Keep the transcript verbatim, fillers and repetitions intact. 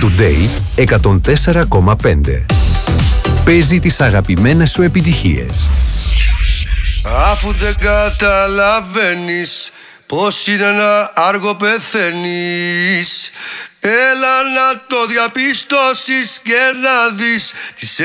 Today εκατόν τέσσερα κόμμα πέντε. Παίζει τις αγαπημένες σου επιτυχίες. Αφού δεν καταλαβαίνεις πως είναι ένα άργο πεθαίνεις, έλα να το διαπιστώσεις και να δεις τις